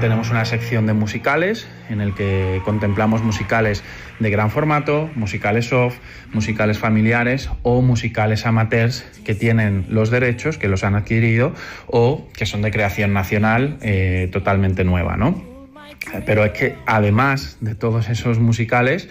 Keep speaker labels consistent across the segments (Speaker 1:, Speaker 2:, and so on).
Speaker 1: tenemos una sección de musicales en el que contemplamos musicales de gran formato, musicales soft, musicales familiares o musicales amateurs que tienen los derechos, que los han adquirido o que son de creación nacional totalmente nueva, ¿no? Pero es que además de todos esos musicales,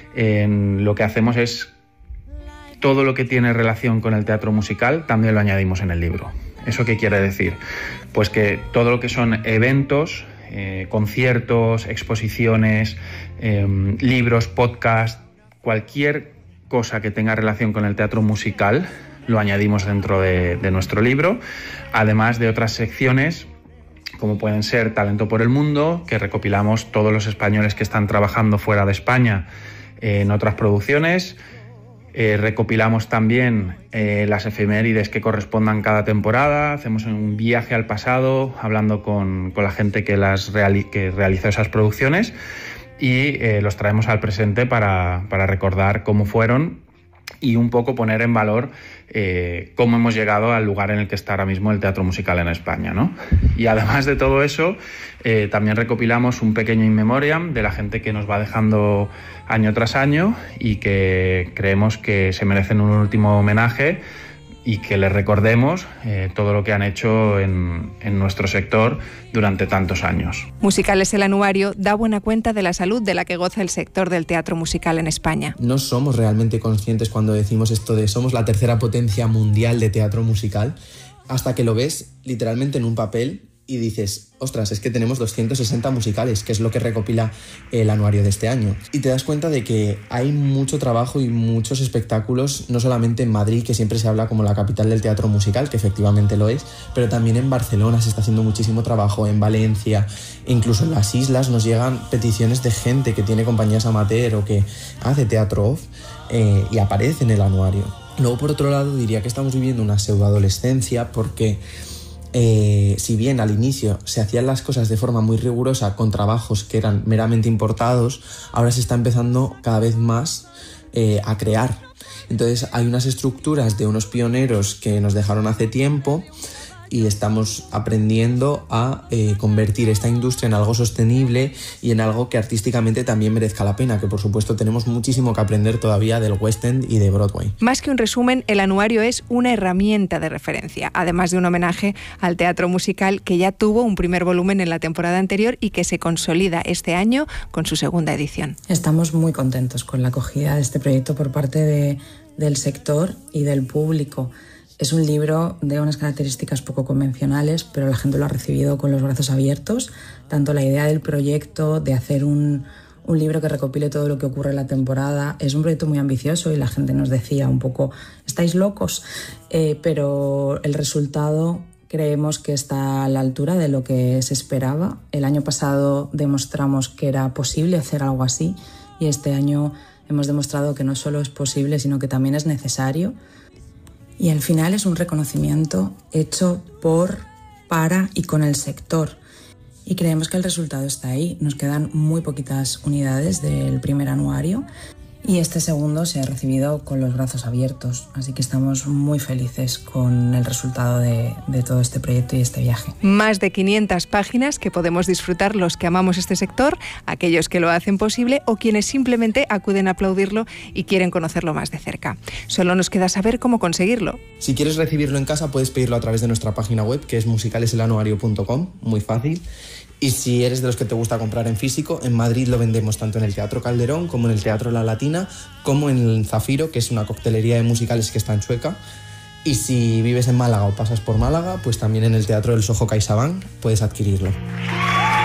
Speaker 1: lo que hacemos es todo lo que tiene relación con el teatro musical también lo añadimos en el libro. ¿Eso qué quiere decir? Pues que todo lo que son eventos, conciertos, exposiciones, libros, podcasts, cualquier cosa que tenga relación con el teatro musical lo añadimos dentro de nuestro libro, además de otras secciones como pueden ser Talento por el Mundo, que recopilamos todos los españoles que están trabajando fuera de España en otras producciones. Recopilamos también las efemérides que correspondan cada temporada, hacemos un viaje al pasado hablando con la gente que realizó esas producciones y los traemos al presente para recordar cómo fueron y un poco poner en valor cómo hemos llegado al lugar en el que está ahora mismo el teatro musical en España, ¿no? Y además de todo eso, también recopilamos un pequeño in memoriam de la gente que nos va dejando año tras año y que creemos que se merecen un último homenaje y que les recordemos todo lo que han hecho en nuestro sector durante tantos años.
Speaker 2: Musicales el Anuario da buena cuenta de la salud de la que goza el sector del teatro musical en España.
Speaker 3: No somos realmente conscientes cuando decimos esto de somos la tercera potencia mundial de teatro musical, hasta que lo ves literalmente en un papel y dices, ostras, es que tenemos 260 musicales, que es lo que recopila el anuario de este año. Y te das cuenta de que hay mucho trabajo y muchos espectáculos, no solamente en Madrid, que siempre se habla como la capital del teatro musical, que efectivamente lo es, pero también en Barcelona se está haciendo muchísimo trabajo, en Valencia, incluso en las islas nos llegan peticiones de gente que tiene compañías amateur o que hace teatro off y aparece en el anuario. Luego, por otro lado, diría que estamos viviendo una pseudoadolescencia porque si bien al inicio se hacían las cosas de forma muy rigurosa con trabajos que eran meramente importados, ahora se está empezando cada vez más a crear. Entonces hay unas estructuras de unos pioneros que nos dejaron hace tiempo y estamos aprendiendo a convertir esta industria en algo sostenible y en algo que artísticamente también merezca la pena, que por supuesto tenemos muchísimo que aprender todavía del West End y de Broadway.
Speaker 2: Más que un resumen, el anuario es una herramienta de referencia, además de un homenaje al teatro musical que ya tuvo un primer volumen en la temporada anterior y que se consolida este año con su segunda edición.
Speaker 4: Estamos muy contentos con la acogida de este proyecto por parte del sector y del público. Es un libro de unas características poco convencionales, pero la gente lo ha recibido con los brazos abiertos. Tanto la idea del proyecto de hacer un libro que recopile todo lo que ocurre en la temporada es un proyecto muy ambicioso y la gente nos decía un poco, ¿estáis locos? Pero el resultado creemos que está a la altura de lo que se esperaba. El año pasado demostramos que era posible hacer algo así y este año hemos demostrado que no solo es posible, sino que también es necesario. Y al final es un reconocimiento hecho por, para y con el sector. Y creemos que el resultado está ahí. Nos quedan muy poquitas unidades del primer anuario y este segundo se ha recibido con los brazos abiertos. Así que estamos muy felices con el resultado de todo este proyecto y este viaje.
Speaker 2: Más de 500 páginas que podemos disfrutar los que amamos este sector, aquellos que lo hacen posible o quienes simplemente acuden a aplaudirlo y quieren conocerlo más de cerca. Solo nos queda saber cómo conseguirlo.
Speaker 3: Si quieres recibirlo en casa, puedes pedirlo a través de nuestra página web, que es musicaleselanuario.com, muy fácil. Y si eres de los que te gusta comprar en físico, en Madrid lo vendemos tanto en el Teatro Calderón como en el Teatro La Latina, como en el Zafiro, que es una coctelería de musicales que está en Chueca. Y si vives en Málaga o pasas por Málaga, pues también en el Teatro del Soho CaixaBank puedes adquirirlo.